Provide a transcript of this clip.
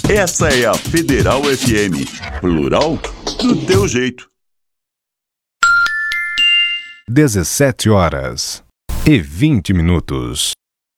Essa é a Federal FM, plural do teu jeito. 17h20.